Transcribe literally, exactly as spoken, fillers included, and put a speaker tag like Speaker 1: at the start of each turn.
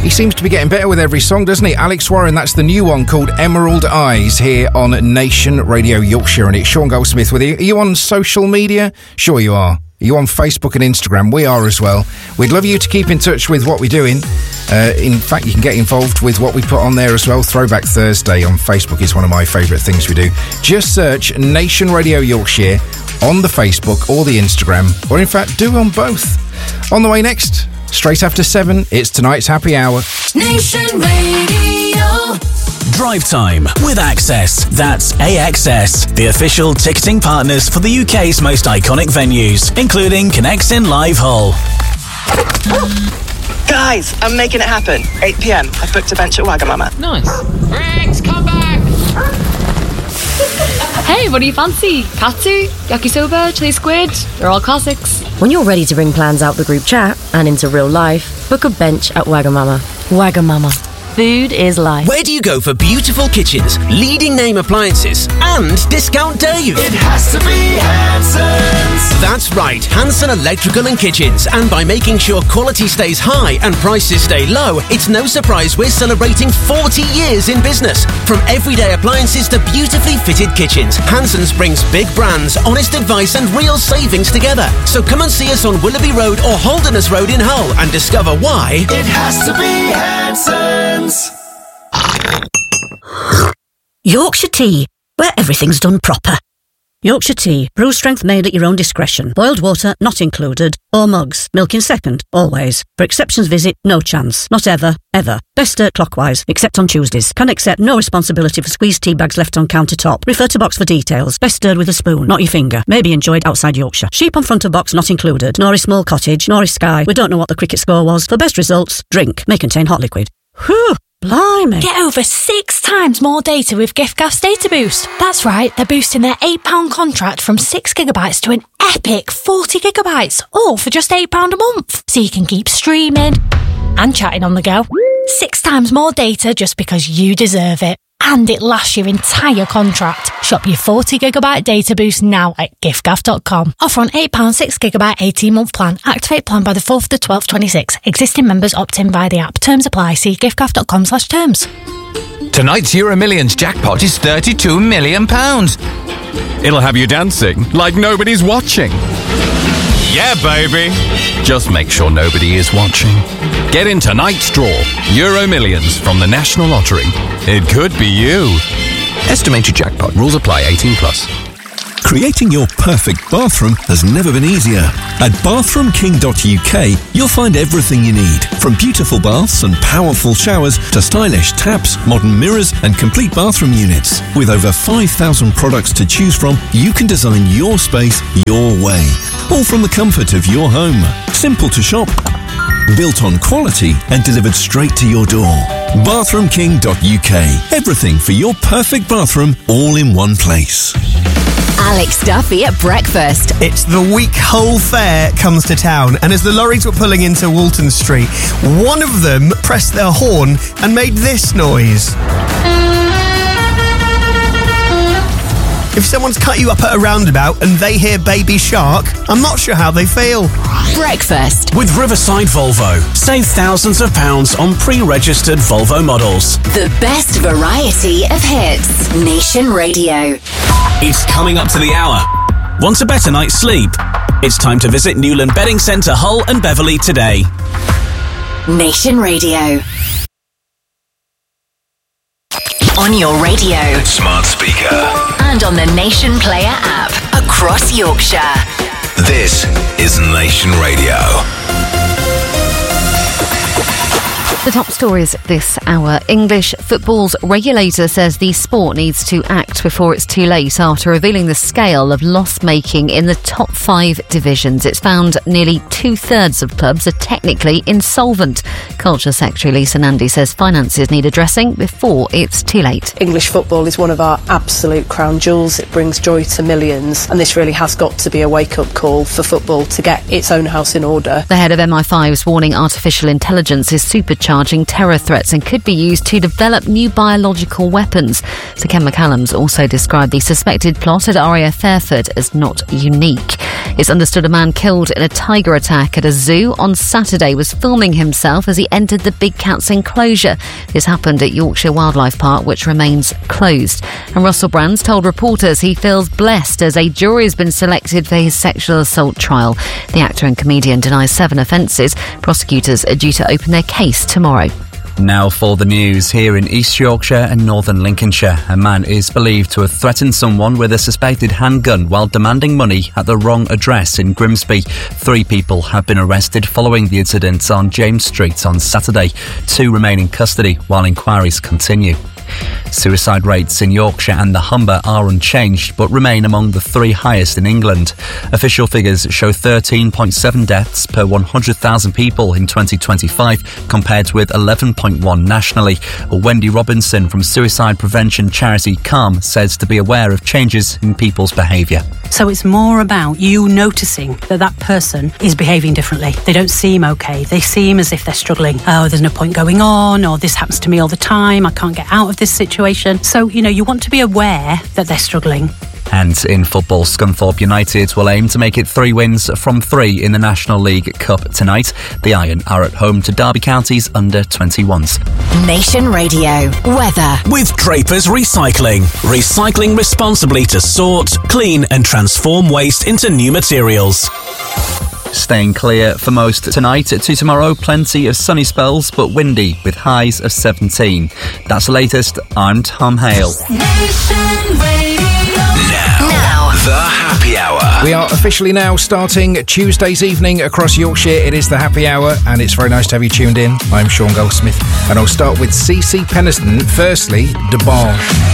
Speaker 1: He seems to be getting better with every song, doesn't he? Alex Warren, that's the new one called Emerald Eyes here on Nation Radio Yorkshire, and it's Sean Goldsmith with you. Are you on social media? Sure you are. Are you on Facebook and Instagram? We are as well. We'd love you to keep in touch with what we're doing. Uh, in fact, you can get involved with what we put on there as well. Throwback Thursday on Facebook is one of my favourite things we do. Just search Nation Radio Yorkshire on the Facebook or the Instagram, or in fact, do on both. On the way next, straight after seven, it's tonight's happy hour.
Speaker 2: Nation Radio.
Speaker 3: Drive Time with Access. That's A X S, the official ticketing partners for the U K's most iconic venues, including Connects in Live Hull.
Speaker 4: Guys, I'm making it happen. eight p.m. I've booked a bench at Wagamama.
Speaker 5: Nice. Rex, come back! Hey, what do you fancy? Katsu, yakisoba, chili squid? They're all classics.
Speaker 6: When you're ready to bring plans out the group chat and into real life, book a bench at Wagamama. Wagamama. Food is life.
Speaker 7: Where do you go for beautiful kitchens, leading name appliances, and discount Dave?
Speaker 2: It has to be Hanson's.
Speaker 7: That's right, Hanson Electrical and Kitchens. And by making sure quality stays high and prices stay low, it's no surprise we're celebrating forty years in business. From everyday appliances to beautifully fitted kitchens, Hanson's brings big brands, honest advice and real savings together. So come and see us on Willoughby Road or Holderness Road in Hull and discover why
Speaker 2: it has to be Hanson's.
Speaker 8: Yorkshire Tea, where everything's done proper. Yorkshire Tea, brew strength made at your own discretion. Boiled water not included, or mugs. Milk in second, always. For exceptions visit, no chance. Not ever, ever. Best stirred clockwise, except on Tuesdays. Can accept no responsibility for squeezed tea bags left on countertop. Refer to box for details. Best stirred with a spoon, not your finger. May be enjoyed outside Yorkshire. Sheep on front of box not included. Norris Small Cottage, Norris Sky. We don't know what the cricket score was. For best results, drink. May contain hot liquid. Whew. Blimey.
Speaker 9: Get over six times more data with giffgaff's Data Boost. That's right, they're boosting their eight pounds contract from six gigabytes to an epic forty gigabytes, all for just eight pounds a month. So you can keep streaming and chatting on the go. Six times more data just because you deserve it. And it lasts your entire contract. Shop your forty gigabyte data boost now at giffgaff dot com. Offer on eight pounds six gigabyte eighteen month plan. Activate plan by the fourth of the twelfth twenty-six. Existing members opt in via the app. Terms apply. See giffgaff dot com slash terms.
Speaker 10: Tonight's Euro Millions jackpot is thirty-two million pounds. It'll have you dancing like nobody's watching. Yeah, baby. Just make sure nobody is watching. Get in tonight's draw. Euro Millions from the National Lottery. It could be you. Estimated jackpot. Rules apply. eighteen plus.
Speaker 11: Creating your perfect bathroom has never been easier. At bathroom king dot U K, you'll find everything you need, from beautiful baths and powerful showers to stylish taps, modern mirrors and complete bathroom units. With over five thousand products to choose from, you can design your space your way, all from the comfort of your home. Simple to shop, built on quality and delivered straight to your door. bathroom king dot U K. Everything for your perfect bathroom, all in one place.
Speaker 12: Alex Duffy at breakfast.
Speaker 13: It's the week Hull Fair comes to town, and as the lorries were pulling into Walton Street, one of them pressed their horn and made this noise. If someone's cut you up at a roundabout and they hear Baby Shark, I'm not sure how they feel.
Speaker 12: Breakfast.
Speaker 3: With Riverside Volvo. Save thousands of pounds on pre-registered Volvo models.
Speaker 12: The best variety of hits. Nation Radio.
Speaker 3: It's coming up to the hour. Want a better night's sleep? It's time to visit Newland Bedding Centre, Hull and Beverley today.
Speaker 12: Nation Radio. On your radio,
Speaker 14: smart speaker,
Speaker 12: and on the Nation Player app across Yorkshire.
Speaker 14: This is Nation Radio.
Speaker 15: The top stories this hour. English football's regulator says the sport needs to act before it's too late after revealing the scale of loss-making in the top five divisions. It's found nearly two-thirds of clubs are technically insolvent. Culture Secretary Lisa Nandy says finances need addressing before it's too late.
Speaker 16: English football is one of our absolute crown jewels. It brings joy to millions, and this really has got to be a wake-up call for football to get its own house in order.
Speaker 15: The head of M I five's warning artificial intelligence is supercharging terror threats and could be used to develop new biological weapons. Sir Ken McCallum's also described the suspected plot at R A F Fairford as not unique. It's understood a man killed in a tiger attack at a zoo on Saturday was filming himself as he entered the Big Cats enclosure. This happened at Yorkshire Wildlife Park, which remains closed. And Russell Brands told reporters he feels blessed as a jury has been selected for his sexual assault trial. The actor and comedian denies seven offences. Prosecutors are due to open their case tomorrow.
Speaker 17: Now for the news. Here in East Yorkshire and northern Lincolnshire, a man is believed to have threatened someone with a suspected handgun while demanding money at the wrong address in Grimsby. Three people have been arrested following the incident on James Street on Saturday. Two remain in custody while inquiries continue. Suicide rates in Yorkshire and the Humber are unchanged but remain among the three highest in England. Official figures show thirteen point seven deaths per one hundred thousand people in twenty twenty-five compared with eleven point one nationally. Wendy Robinson from suicide prevention charity Calm says to be aware of changes in people's behaviour.
Speaker 18: So it's more about you noticing that that person is behaving differently. They don't seem okay. They seem as if they're struggling. Oh, there's no point going on, or this happens to me all the time. I can't get out of this situation. So, you know, you want to be aware that they're struggling.
Speaker 17: And in football, Scunthorpe United will aim to make it three wins from three in the National League Cup tonight. The Iron are at home to Derby County's under twenty-ones.
Speaker 12: Nation Radio weather.
Speaker 3: With Draper's Recycling. Recycling responsibly to sort, clean and transform waste into new materials.
Speaker 17: Staying clear for most tonight. To tomorrow, plenty of sunny spells but windy with highs of seventeen. That's the latest. I'm Tom Hale.
Speaker 2: Nation Radio.
Speaker 14: Now, the Happy Hour.
Speaker 1: We are officially now starting Tuesday's evening across Yorkshire. It is the Happy Hour, and it's very nice to have you tuned in. I'm Sean Goldsmith, and I'll start with C C Peniston. Firstly, DeBarge.